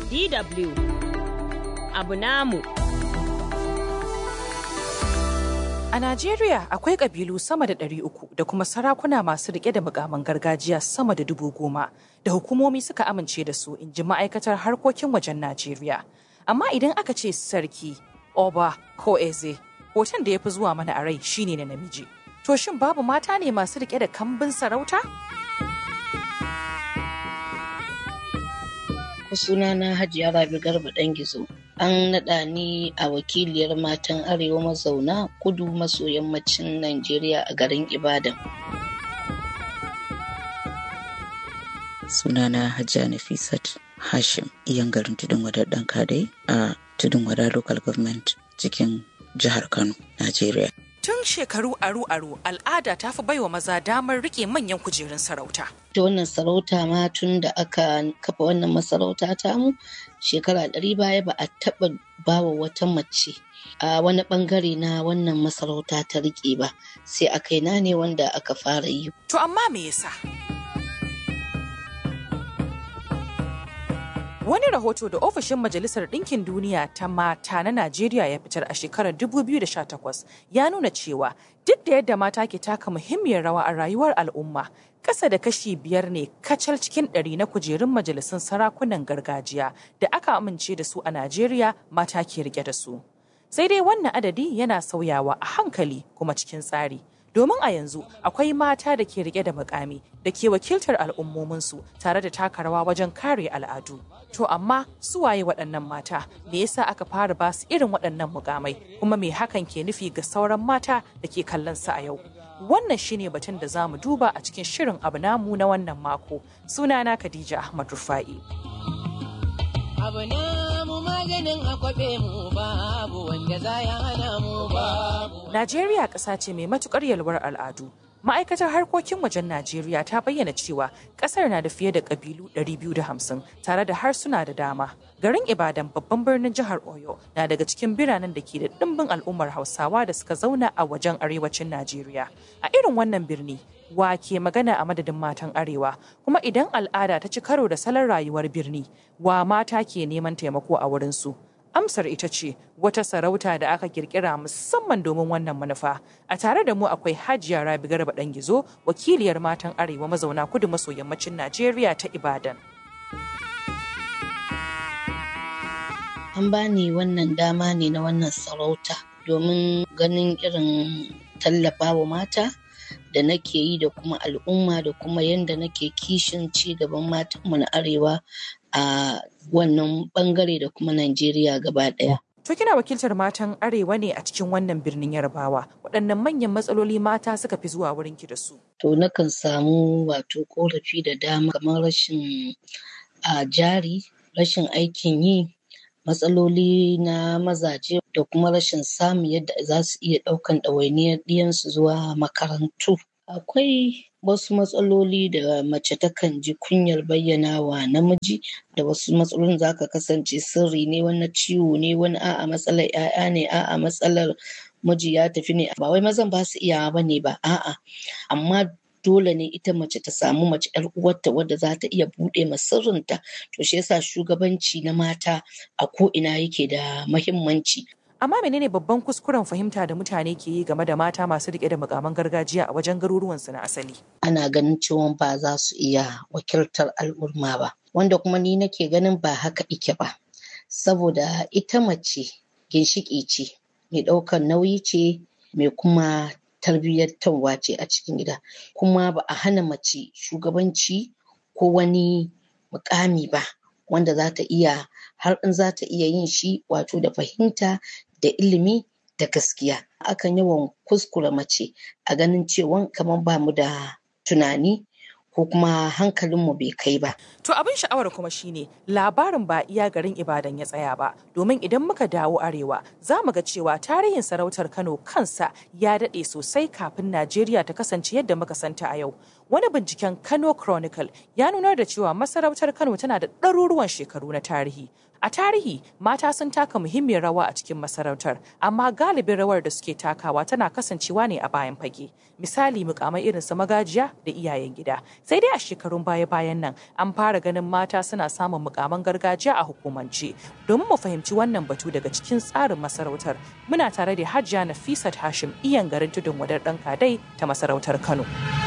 DW abu namu. A Najeriya akwai ƙabilu sama da 300 da kuma sarakuna masu riƙe da mukaman gargajiya sama da 10,000 da hukumomi suka amince da su, in ji ma'aikatar harkokin wajen Najeriya. Amma idan aka ce sarki, oba ko eze, hoton da ya fi zuwa mana a rai shine na namiji. To shin babu mata ne masu riƙe da kambun sarauta? Sunana Hajiya Rabi Garba Dangizo. An naɗa ni a wakiliyar matan Arewa mazauna kudu maso yammacin Najeriya a garin Ibadan. Sunana Hajiya Nafisat Hashim, iyan garin Tudun Wada ɗan Kadai a Tudun Wada Local Government cikin jihar Kano, Najeriya. Tun shekaru aru-aru al'ada ta fi baiwa maza damar rike manyan kujerun sarauta. Ta wannan sarauta ma tun da aka kafa wannan masarauta tamu shekara 100 baya ba a taɓa bawa wata mace a wani ɓangare na wannan masarauta ta rike ba, sai a kaina ne wanda aka fara yi. To amma me yasa? Wani rahoto da ofishin Majalisar Ɗinkin Duniya ta mata na Najeriya ya fitar a shekarar 2018 ya nuna cewa duk da yadda mata ke taka muhimmiyar rawa a rayuwar al'umma, ƙasa da kashi 5 ne kacal cikin 100 na kujerun majalisun sarakunan gargajiya da aka amince da su a Najeriya mata ke rike da su. Sai dai wannan adadi yana sauyawa a hankali kuma cikin tsari. Domin a yanzu akwai mata da ke rike da mukami da ke wakiltar al'ummominsu tare da taka rawa wajen kare al'adu. To amma su waye waɗannan mata? Me yasa aka fara ba su irin waɗannan mukamai? Kuma me hakan ke nufi ga sauran mata da ke kallon su a yau? Wannan shine batun da za mu duba a cikin shirin abu namu na wannan mako. Sunana Khadija Ahmad Rufa'i. Abu namu maganin akwabe mu babu wanda za ya hana mu babu. Najeriya ƙasa ce mai matuƙar yalwar al'adu. Ma'aikatar harkokin wajen Najeriya ta bayyana cewa ƙasar na da fiye da ƙabilu 250 tare da harsuna da dama. Garin Ibadan, babban birnin jihar Oyo, na daga cikin biranen da ke da ɗimbin al'ummar Hausawa da suka zauna a wajen arewacin Najeriya. A irin wannan birni, wa ke magana a madadin matan arewa? Kuma idan al'ada ta ci karo da salon rayuwar birni, wa mata ke neman taimako a wurinsu? Amsar ita ce wata sarauta da aka kirkira musamman domin wannan manufa. A tare da mu akwai Hajiya Rabi Garba Dangizo, wakiliyar matan arewa mazauna kudu maso yammacin Najeriya ta Ibadan. An bani wannan dama ne na wannan sarauta domin ganin irin tallafawa mata da nake yi da kuma al'umma da kuma yadda nake kishin ci gaban matanmu na arewa a wannan bangare da kuma Najeriya gaba ɗaya. To kina wakiltar matan arewa ne a cikin wannan birnin Yarbawa. Waɗannan manyan matsaloli mata suka fi zuwa wurin ki da su? To nakan samu wato korafi da dama kamar rashin jari, rashin aikin yi, matsaloli na mazaje da kuma rashin samun yadda za su iya ɗaukan ɗawainiyar ɗiyansu zuwa makarantu. Akwai wasu matsaloli da mace takan ji kunyar bayyana wa namiji, da wasu matsalolin za ka kasance sirri ne, wani ciwo ne, wani a'a matsalar 'ya'ya ne, a'a matsalar miji ya tafi ne, ba wai mazan ba su iyawa ba ne ba, a'a, amma dole ne ita mace ta samu mace 'yar uwarta wadda za ta iya buɗe ma sirrinta. To shi yasa shugabanci na mata a ko ina yake da muhimmanci. Amma menene babban kuskuren fahimta da mutane ke yi game da mata masu rike da mukaman gargajiya a wajen garuruwansu na asali? Ana ganin cewa ba za su iya wakiltar al'umma ba, wanda kuma ni nake ganin ba haka ike ba. Saboda ita mace ginshiƙi ce, mai ɗaukar nauyi ce, mai kuma tarbiyyantarwa ce a cikin gida. Kuma ba a hana mace shugabanci ko wani mukami ba, wanda za ta iya, har in za ta iya yin shi wato da fahimta da ilimi da gaskiya. Akan yawan kuskure mace a ganin cewa kamar ba mu da tunani ko kuma hankalinmu bai kai ba. To abin sha'awar kuma shine labarin ba iya garin Ibadan ya tsaya ba, domin idan muka dawo arewa za mu ga cewa tarihin sarautar Kano kansa ya daɗe sosai kafin Najeriya ta kasance yadda muka santa a yau. Wani binciken Kano Chronicle ya nunar da cewa masarautar Kano tana da ɗaruruwan shekaru na tarihi. A tarihi, mata sun taka muhimmiyar rawa a cikin masarautar, amma galibin rawar da suke takawa tana kasancewa ne a bayan fage. Misali mukamai irin su magajiya da iyayen gida. Sai dai a shekarun baya-bayan nan an fara ganin mata suna samun mukaman gargajiya a hukumance. Domin mu fahimci wannan batu daga cikin tsarin masarautar, muna tare da Hajiya Nafisat Hashim iyan garin Tudun Wadar ɗan Kadai ta masarautar Kano.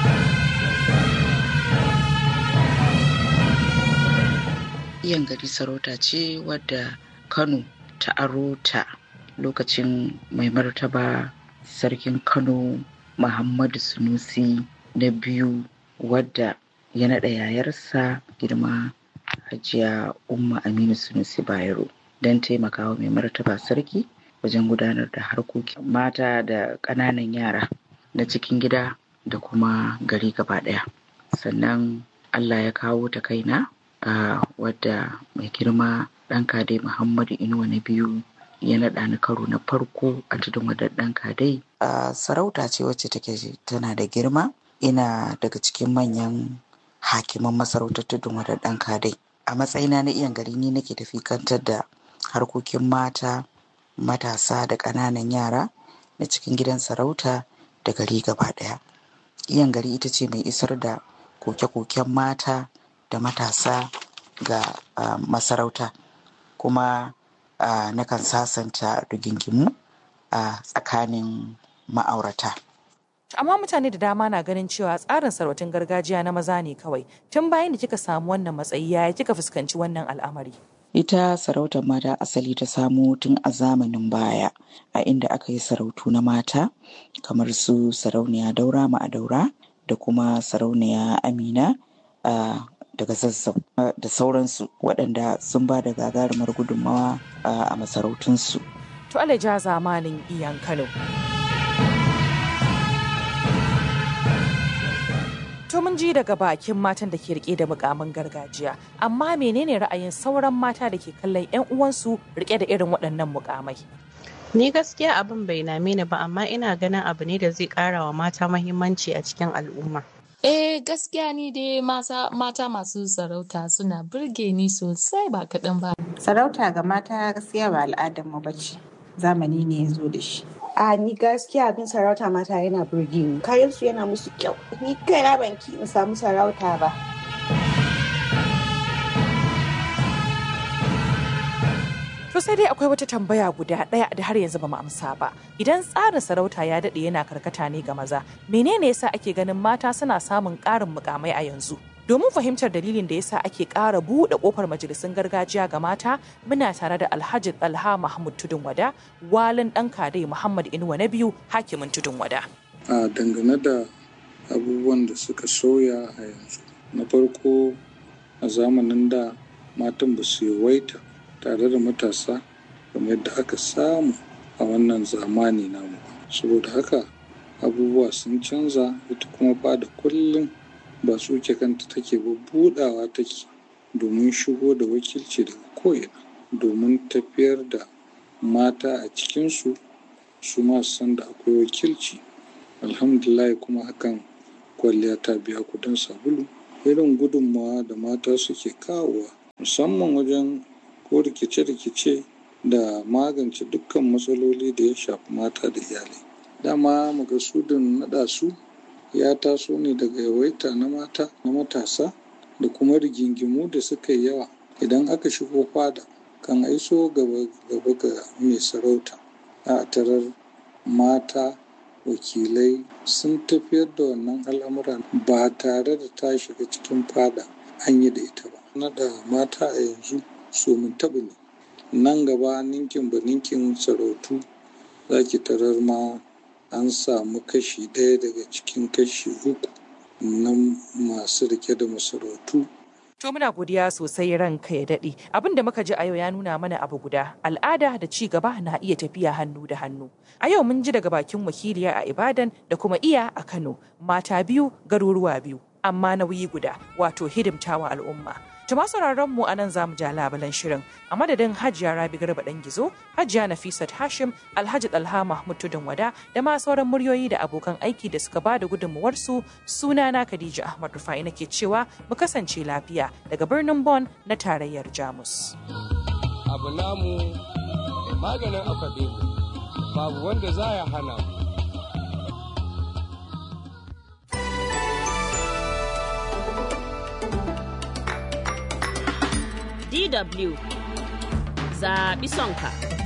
Iyan gari sarauta ce wadda Kano ta aro ta lokacin mai martaba sarkin Kano Muhammadu Sunusi na biyu, wadda ya naɗa yayarsa girma Hajiya Umma Aminu Sunusi Bayero don taimakawa mai martaba sarki wajen gudanar da harkokin mata da ƙananan yara na cikin gida da kuma gari gaba ɗaya. Sannan Allah ya kawo ta kaina wadda mai girma ɗan Kadai Muhammadu Inuwa na biyu ya naɗa ni karo na farko a Tudun Wadar ɗan Kadai. Sarauta ce wacce take tana da girma. Ina daga cikin manyan hakiman masarautar Tudun Wadar ɗan Kadai. A matsayina na iyan gari ni nake tafikantar da harkokin mata, matasa da ƙananan yara na cikin gidan sarauta da gari gaba ɗaya. Iyan gari ita ce mai isar da koke-koken mata da matasa ga masarauta, kuma nakan sasanta rigingimu a tsakanin ma'aurata. Amma mutane da dama na ganin cewa tsarin sarautun gargajiya na maza ne kawai. Tun bayan da kika samu wannan matsayi, yaya kika fuskanci wannan al'amari? Ita sarautar mata asali ta samo tun a zamanin baya, a inda aka yi sarautu na mata kamar su sarauniya Daura Ma'adaura da kuma sarauniya Amina daga Zazzau da sauransu, waɗanda sun ba da gagarumar gudunmawa a masarautunsu. To Allah ja zamanin iyan Kano. To mun ji daga bakin matan da ke rike da mukamin gargajiya, amma menene ra'ayin sauran mata da ke kallon 'yan uwansu rike da irin waɗannan mukamai? Ni gaskiya abin bai name ni ba, amma ina ganin abu ne da zai ƙara wa mata muhimmanci a cikin al'umma. Gaskiya ni dai mata masu sarauta suna burge ni sosai ba kaɗan ba. Sarauta ga mata gaskiya ba al'adar mu bace, zamani ne ya zo da shi. Ni gaskiya abin sarauta mata yana burge ni, kayan su yana musu kyau. Ni kaina ban ki in samu sarauta ba. To sai dai akwai wata tambaya guda ɗaya da har yanzu ba mu amsa ba. Idan tsarin sarauta ya daɗe yana karkata ne ga maza, menene yasa ake ganin mata suna samun ƙarin mukamai a yanzu? Domin fahimtar dalilin da yasa ake ƙara buɗe ƙofar majalisun gargajiya ga mata, muna tare da Alhaji Talha Mahmud Tudun Wada, walin ɗan Kadai Muhammad Inuwa na biyu, hakimin Tudun Wada. Dangane da abubuwan da suka sauya a yanzu, na farko a zamanin da matan ba su yawaita tare da matasa kamar yadda aka samu a wannan zamani namu. Saboda haka abubuwa sun canza, ita kuma fada kullum ba tsuke kanta take ba, budawa take domin shigo da wakilci daga ko'ina, domin tafiyar da mata a cikinsu su ma san da akwai wakilci. Alhamdulillah, kuma hakan kwalliya ta biya kudin sabulu. Irin gudunmawa da mata suke kawowa musamman wajen ko rikice-rikice da magance dukkan matsaloli da ya shafi mata da iyalai. Dama makasudin naɗa su ya taso ne daga yawaita na mata na matasa da kuma rigingimu da suka yi yawa. Idan aka shigo fada kan aiso gaba ga mai sarauta, a tarar mata wakilai sun tafiyar da wannan al'amura ba tare da ta shiga cikin fada an yi da ita ba. Naɗa mata a yanzu so mun taɓa ne. Nan gaba ninkin ba ninkin sarautu za ki tarar ma an samu kashi ɗaya daga cikin kashi 3 na masu rike da masarautu. To muna godiya sosai, ranka ya daɗe. Abin da muka ji a yau ya nuna mana abu guda, al'ada da ci gaba na iya tafiya hannu da hannu. A yau mun ji daga bakin wakiliya a Ibadan da kuma iya a Kano, mata biyu garuruwa biyu, amma nauyi guda, wato hidimtawa al'umma. Tuma sauraron mu anan zamu ja labulan shirin. A madadin Hajiya Rabi Garba dan Gizo, Hajiya Nafisat Hashim, Alhaji Talha Mahmud Tudun Wada da ma sauran muryoyi da abokan aiki da suka bada gudunmuwar su, sunana Khadija Ahmad Rufai nake cewa mu kasance lafiya daga birnin Bonn na tarayyar Jamus. Abu namu maganin akwabe babu wanda za ya hana mu. DW zaɓi sonka.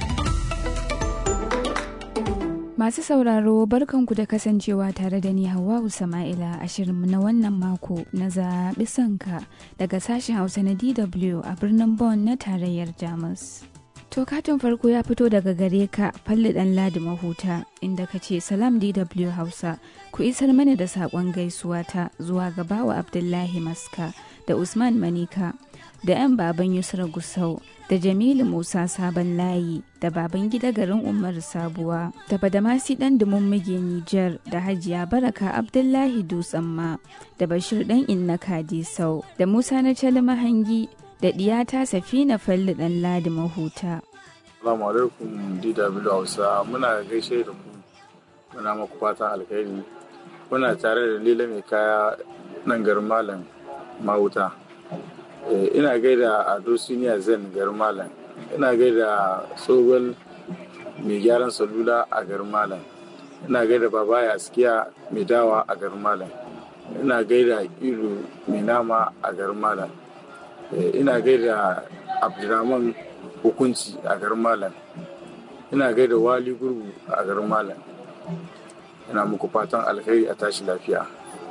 Masu sauraro barkanku da kasancewa tare da ni Hawwa'u Sama'ila a shirinmu na wannan mako na zaɓi sonka daga sashen Hausa na DW a birnin Bonn na tarayyar Jamus. To katin farko ya fito daga gare ka Falli Dan Ladi Mahuta inda ka ce salam DW Hausa ku isar mana da saƙon gaisuwa ta zuwa ga Bawa Abdullahi Maska da Usman Manika da 'yan baban Yusra Gusau da Jamilu Musa Sabon Layi da baban gida garin Umar Sabuwa da Badamasi Dan Dumummige Nijar da Hajiya Baraka Abdullahi Dutsamma da Bashir Dan Inna Kadisau da Musa na Cali Mahangi da diyata Safina Falli Dan Ladi Mahuta. Assalamu alaikum DW Hausa, muna gaishe da ku, muna maku fatan alkhairi. Muna tare da Lila mai kaya nan garin Malam Mahuta. Ina gaida Ado Siniya Zen garin Malam. Ina gaida Tsohon mai gyaran salula a garin Malam. Ina gaida Babaya Askiya mai dawa a garin Malam. Ina gaida Ilu mai nama a garin Malam. Ina gaida Abdurrahman Hukunci a garin Malam. Ina gaida Wali Gurgu a garin Malam. Ina muku fatan alkhairi, a tashi lafiya.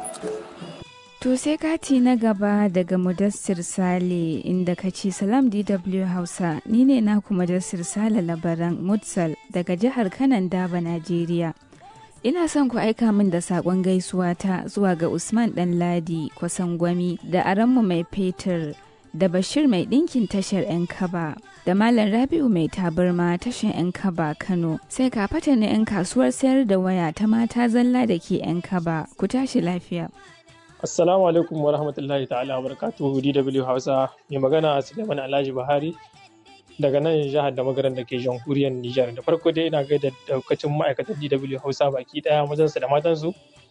To sai kati na gaba daga Mudassir Sale inda ka ce salam DW Hausa, ni ne naku Mudassir Sale Labaran Mutsal daga jihar Kanan Daba, Najeriya. Ina son ku aika min da saƙon gaisuwa ta zuwa ga Usman Dan Ladi Kwasangwami da Aranmu Mai Fetur da Bashir Mai Ɗinkin tashar 'yan Kaba da Malam Rabi'u Mai Tabarma tashar 'yan Kaba Kano, sai kafata na 'yan kasuwar sayar da waya ta mata zalla da ke 'yan Kaba. Ku tashi lafiya. Assalamu alaikum wa rahmatullahi ta'ala wa barakatuhu DW Hausa, mai magana Suleiman Alhaji Buhari daga nan jihar da magaran da ke jamhuriyar Nijar. Da farko dai ina gaida daukacin ma'aikatan DW Hausa baki daya, mazansu da matansu.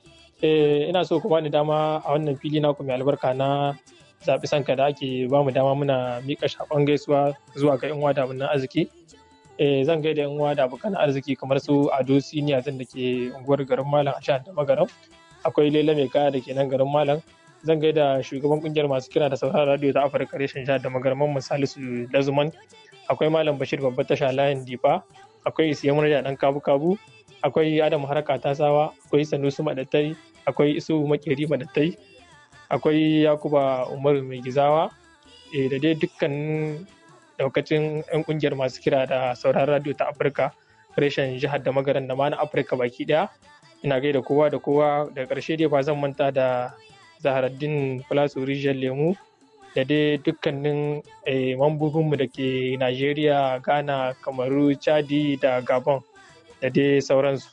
Ina so ku bani dama a wannan fili naku mai albarka na zaɓi sanka da ake ba mu dama muna miƙa shakon gaisuwa zuwa ga 'yan uwa da abokan arziki. Zan gaida 'yan uwa da abokan arziki kamar su Ado Siniya Zen da ke unguwar garin Malam a jihar da magaran. Akwai Laila mai kaya da ke nan garin Malam. Zan gaida shugaban kungiyar masu kira da sauraron radio ta Afirka reshen jihar da magarman Salisu Lazuman. Akwai Malam Bashir babbar tasha layin Difa. Akwai Isiya Murja dan Kabu-Kabu. Akwai Adam Haraka Tasawa. Akwai Sanusi Madattai. Akwai Isu Makeri Madattai. Akwai Yakuba Umaru Mai Gizawa. Da dai dukkanin daukacin 'yan kungiyar masu kira da sauraron radio ta Afirka reshen jihar da magaran da ma na Afirka baki daya. Ina gaida kowa da kowa. Da ƙarshe dai ba zan manta da Zaharaddin Fulasu Rijiyar Lemu da dai dukkanin mambobinmu da ke Najeriya, Ghana, Kamaru, Chadi da Gabon da dai sauransu.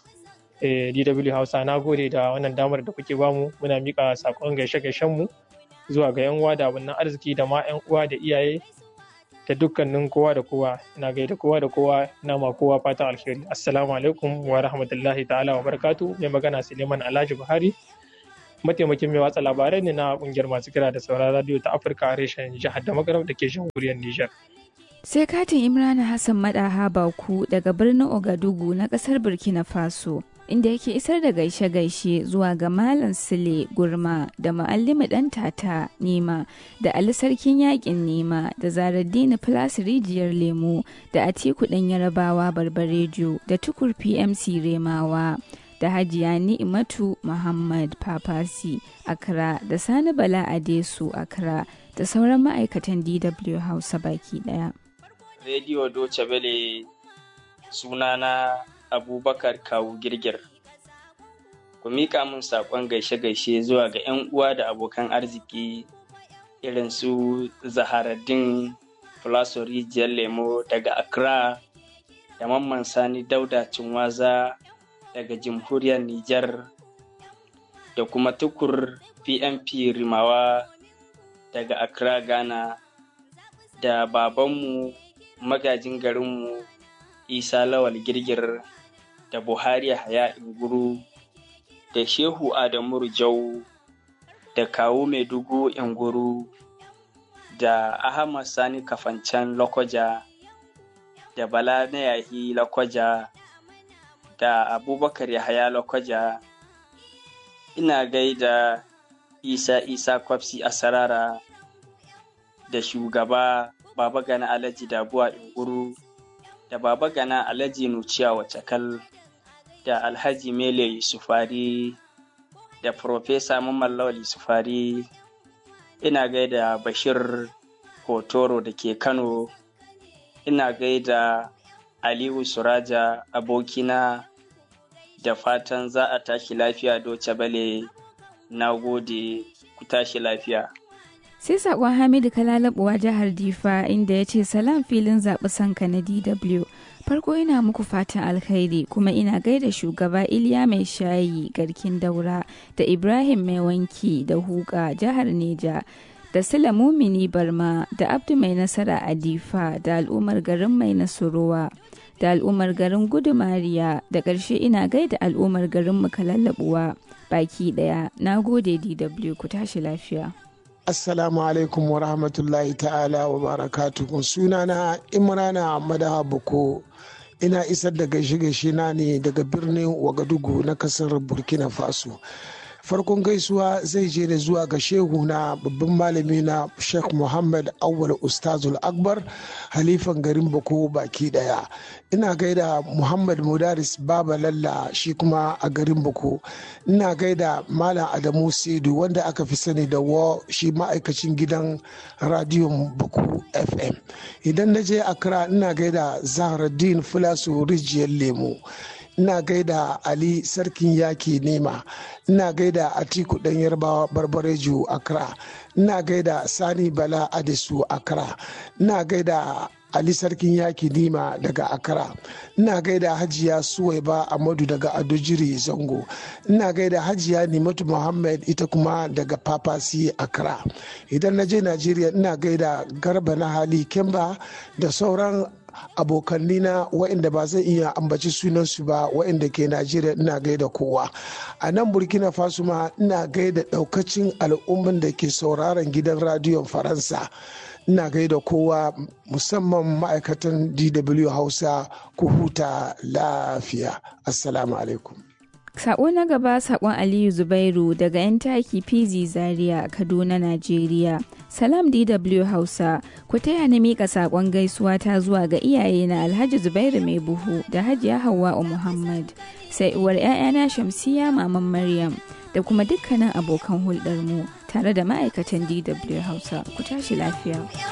DW Hausa, na gode da wannan damar da kuke bamu, muna miƙa saƙon gaishe-gaishenmu zuwa ga 'yan uwa da abokan arziki da ma 'yan uwa da iyaye da dukkanin kowa da kowa. Ina gaida kowa da kowa, ina ma kowa fatan alheri. Assalamu alaikum wa rahmatullahi ta'ala wa barakatu. Mai magana Suleiman Alhaji Buhari, mataimakin mai watsa labarai ne na kungiyar masu kira da sauraron radio ta Afirka reshen jihar da magaram da ke jamhuriyar Nijar. Sai katin Imrana Hassan Madaha Baku daga birnin Ogadugu na kasar Burkina Faso, inda yake isar da gaishe-gaishe zuwa ga Malam Sule Gurma da Mu'allimi Dan Tata Nima da Ali Sarkin Yakin Nima da Zaraddini Plus Rijiyar Lemu da Atiku Dan Yarabawa Barbarejo da Tukur PMC Remawa da Hajiya Ni'imatu Muhammad Papasi Accra da Sani Bala Adesu Accra da sauran ma'aikatan DW Hausa baki daya. Radio Doce Bele, sunana Abubakar Kawu Girgir. Ku miƙa min saƙon gaishe-gaishe zuwa ga 'yan uwa da abokan arziki irin su Zaharaddin Fulaso Rijiyar Lemo daga Accra da Mamman Sani Dauda Cinwaza daga Jamhuriyar Nijar da kuma Tukur PMP Rimawa daga Accra, Ghana da babanmu magajin garinmu Isa Lawal Girgir, da Buhari Haya Inguru, da Shehu Adamu Rijau, da Kawu Maiduguri Inguru, da Ahmad Sani Kafancan Lokoja, da Bala na Yahi Lokoja, da Abubakar Yahaya Lokoja. Ina gaida Isa Kwafsi Asarara, da shugaba Baba Gana Alhaji Dabuwa Inguru, da Baba Gana Alhaji Nuciya Wacakal, da Alhaji Mele Yusufari, da Profesa Mamman Lawal Yusufari. Ina gaida Bashir Hotoro da ke Kano. Ina gaida Aliyu Suraja abokina, da fatan za a tashi lafiya Doce Bale. Na gode, ku tashi lafiya. Sai saƙon Hamidu Kalalabuwa jihar Difa inda ya ce salam filin zaɓi sanka na DW. Farko ina muku fatan alkhairi kuma ina gaida shugaba Iliya Mai Shayi Garkin Daura da Ibrahim Mai Wanki da Huka jihar Neja, da Sula Mumini Barma, da Abdu Mai Nasara a Difa, da al'ummar garin Mai Nasuruwa, da al'ummar garin Gudumariya, da ƙarshe ina gaida al'ummar garin Kalalabuwa baki ɗaya. Na gode DW, ku tashi lafiya. Assalamu alaikum wa rahmatullahi ta'ala wa barakatuhu. Sunana Imrana Madaha Boko. Ina isar da gaishe-gaishe na ne daga birnin Wagadugu na kasar Burkina Faso. Farkon gaisuwa zai je da zuwa ga shehu na babban malami na Sheikh Muhammad Awwal Ustazul Akbar, halifan garin Bako baki daya. Ina gaida Muhammad Mudaris Baba Lalla, shi kuma a garin Bako. Ina gaida Malam Adamu Sedu wanda aka fi sani da shi ma'aikacin gidan radiyon Bako FM. Idan na je Accra ina gaida Zahraddin Fulasu Rijiyar Lemo. Ina gaida Ali Sarkin Yaki Nema. Ina gaida Atiku Dan Yarbawa Barbarejo Accra. Ina gaida Sani Bala Adesu Accra. Ina gaida Ali Sarkin Yaki Nima daga Accra. Ina gaida Hajiya Suwaiba Amadu daga Adojiri Zango. Ina gaida Hajiya Nimatu Muhammad ita kuma daga Papasi Accra. Idan na je Najeriya ina gaida Garba na Hali Kemba da sauran abokanni na waɗanda ba zai iya ambaci sunansu ba waɗanda ke Najeriya. Ina gaida kowa. A nan Burkina Faso ma ina gaida ɗaukacin al'umman da ke sauraron gidan radiyon Faransa. Ina gaida kowa musamman ma'aikatan DW Hausa. Ku huta lafiya. Assalamu alaikum. Sako na gaba sakon Aliyu Zubairu daga 'yan taki PZ Zaria, Kaduna, Najeriya. Salam DW Hausa, ku taya ni mika sakon gaisuwa ta zuwa ga iyaye na Alhaji Zubairu Mai Buhu da Hajiya Hawwa'u Muhammad, sai uwar 'ya'yana Shamsiya Maman Maryam da kuma dukkanin abokan hulɗar mu tare da ma'aikatan DW Hausa. Ku tashi lafiya.